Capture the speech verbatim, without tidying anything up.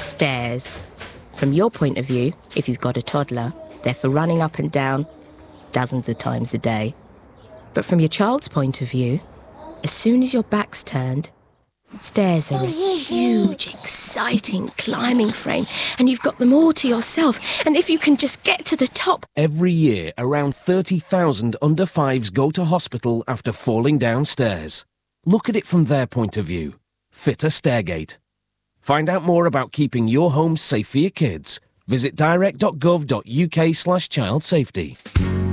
Stairs. From your point of view, if you've got a toddler, they're for running up and down dozens of times a day. But from your child's point of view, as soon as your back's turned, stairs are a huge, exciting climbing frame, and you've got them all to yourself. And if you can just get to the top... Every year, around thirty thousand under fives go to hospital after falling down stairs. Look at it from their point of view. Fit a Stairgate. Find out more about keeping your home safe for your kids. Visit direct dot gov dot uk slash child safety.